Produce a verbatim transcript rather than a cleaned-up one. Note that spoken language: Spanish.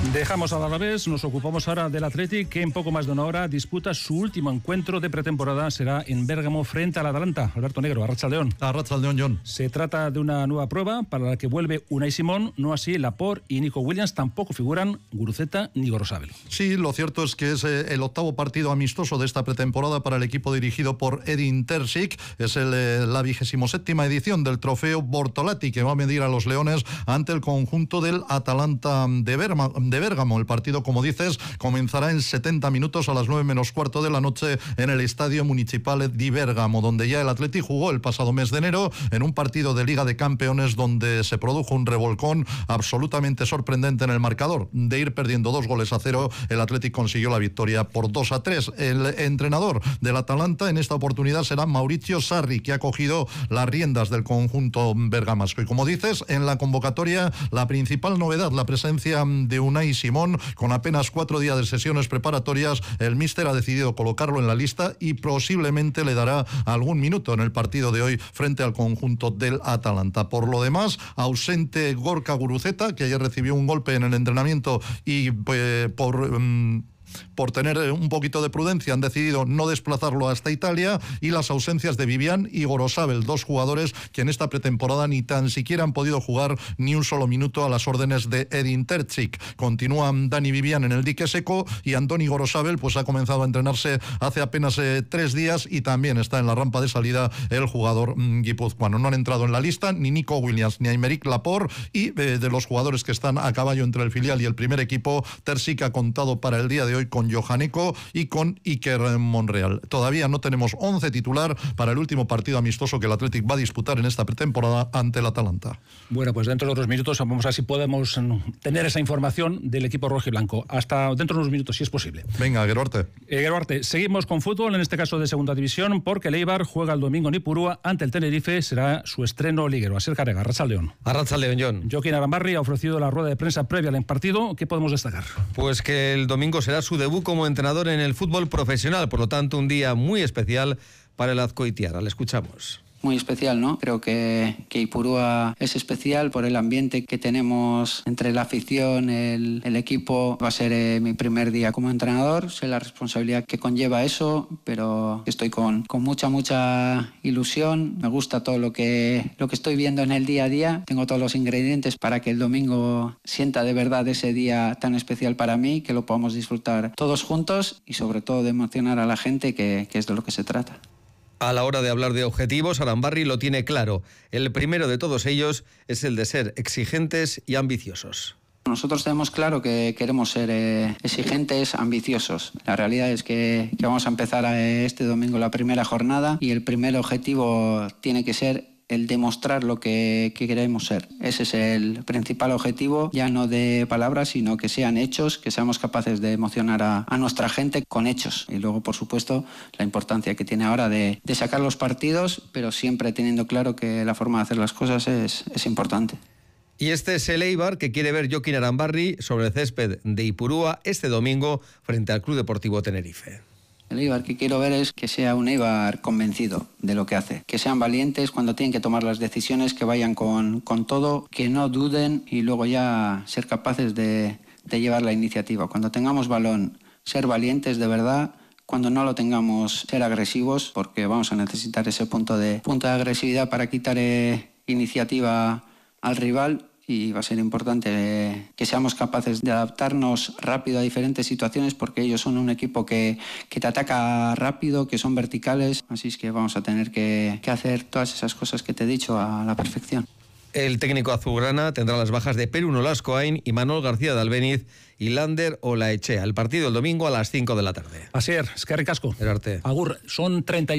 Dejamos al Alavés, nos ocupamos ahora del Athletic, que en poco más de una hora disputa su último encuentro de pretemporada. Será en Bérgamo frente al Atalanta. Alberto Negro, Arratsaldeon. Arratsaldeon, John. Se trata de una nueva prueba para la que vuelve Unai Simón, no así Laporte y Nico Williams. Tampoco figuran Guruceta ni Gorosabel. Sí, lo cierto es que es el octavo partido amistoso de esta pretemporada para el equipo dirigido por Edin Terzic. Es el, la vigésimo séptima edición del trofeo Bortolatti, que va a medir a los leones ante el conjunto del Atalanta de Berma, de Bérgamo. El partido, como dices, comenzará en setenta minutos a las nueve menos cuarto de la noche en el Estadio Municipale di Bergamo, donde ya el Athletic jugó el pasado mes de enero en un partido de Liga de Campeones donde se produjo un revolcón absolutamente sorprendente en el marcador. De ir perdiendo dos goles a cero, el Athletic consiguió la victoria por dos a tres. El entrenador del Atalanta en esta oportunidad será Maurizio Sarri, que ha cogido las riendas del conjunto bergamasco. Y como dices, en la convocatoria la principal novedad, la presencia de Unai Simón. Con apenas cuatro días de sesiones preparatorias, el míster ha decidido colocarlo en la lista y posiblemente le dará algún minuto en el partido de hoy frente al conjunto del Atalanta. Por lo demás, ausente Gorka Guruceta, que ayer recibió un golpe en el entrenamiento y pues, por... Um, por tener un poquito de prudencia han decidido no desplazarlo hasta Italia, y las ausencias de Vivian y Gorosabel, dos jugadores que en esta pretemporada ni tan siquiera han podido jugar ni un solo minuto a las órdenes de Edin Terzic. Continúan Dani Vivian en el dique seco y Andoni Gorosabel pues ha comenzado a entrenarse hace apenas eh, tres días y también está en la rampa de salida el jugador mmm, guipuzcoano. No han entrado en la lista ni Nico Williams ni Aymeric Laporte, y eh, de los jugadores que están a caballo entre el filial y el primer equipo, Terzic ha contado para el día de hoy con Johaneko y con Iker Monreal. Todavía no tenemos once titular para el último partido amistoso que el Athletic va a disputar en esta pretemporada ante el Atalanta. Bueno, pues dentro de unos minutos vamos a ver si podemos tener esa información del equipo rojo y blanco. Hasta dentro de unos minutos, si es posible. Venga, Geruarte. Eh, Geruarte, seguimos con fútbol, en este caso de segunda división, porque el Eibar juega el domingo en Ipurúa ante el Tenerife. Será su estreno liguero. Asier Carrega, Arratsaldeon. Arratsaldeon, John. Joaquín Arambarri ha ofrecido la rueda de prensa previa al partido. ¿Qué podemos destacar? Pues que el domingo será su debut como entrenador en el fútbol profesional, por lo tanto un día muy especial para el azcoitiarra. Le escuchamos. Muy especial, ¿no? Creo que, que Ipurúa es especial por el ambiente que tenemos entre la afición, el, el equipo. Va a ser eh, mi primer día como entrenador, sé la responsabilidad que conlleva eso, pero estoy con, con mucha, mucha ilusión. Me gusta todo lo que, lo que estoy viendo en el día a día. Tengo todos los ingredientes para que el domingo sienta de verdad ese día tan especial para mí, que lo podamos disfrutar todos juntos y sobre todo de emocionar a la gente, que, que es de lo que se trata. A la hora de hablar de objetivos, Arambarri lo tiene claro. El primero de todos ellos es el de ser exigentes y ambiciosos. Nosotros tenemos claro que queremos ser eh, exigentes, ambiciosos. La realidad es que, que vamos a empezar eh, este domingo la primera jornada y el primer objetivo tiene que ser el demostrar lo que, que queremos ser. Ese es el principal objetivo, ya no de palabras, sino que sean hechos, que seamos capaces de emocionar a, a nuestra gente con hechos. Y luego, por supuesto, la importancia que tiene ahora de, de sacar los partidos, pero siempre teniendo claro que la forma de hacer las cosas es, es importante. Y este es el Eibar que quiere ver Joaquín Arambarri sobre el césped de Ipurúa este domingo frente al Club Deportivo Tenerife. El Eibar que quiero ver es que sea un Eibar convencido de lo que hace, que sean valientes cuando tienen que tomar las decisiones, que vayan con, con todo, que no duden y luego ya ser capaces de, de llevar la iniciativa. Cuando tengamos balón, ser valientes de verdad. Cuando no lo tengamos, ser agresivos, porque vamos a necesitar ese punto de, punto de agresividad para quitar eh, iniciativa al rival. Y va a ser importante que seamos capaces de adaptarnos rápido a diferentes situaciones, porque ellos son un equipo que, que te ataca rápido, que son verticales, así es que vamos a tener que, que hacer todas esas cosas que te he dicho a la perfección. El técnico azulgrana tendrá las bajas de Perú Nolascoain y Manuel García de Albéniz y Lander Olaechea. El partido el domingo a las cinco de la tarde. Asier, eskerrik asko. Gerarte. Agur, son treinta y